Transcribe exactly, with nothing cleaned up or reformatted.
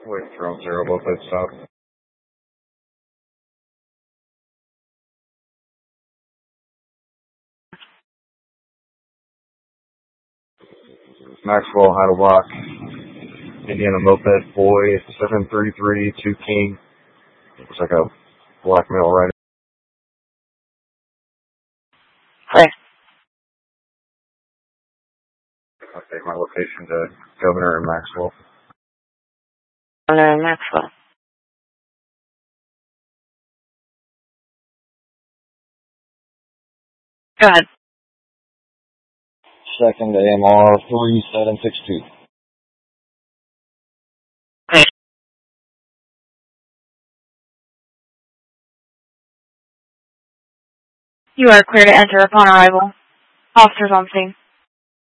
Wait, Throne Zero, both at stop. Maxwell, how to walk. Indiana Moped, boy, seven thirty-three, two King. Looks like a black male rider. Hi. I'll take my location to Governor and Maxwell. Governor and Maxwell. Go ahead. Second A M R three seven six two. Okay. You are clear to enter upon arrival. Officers on scene.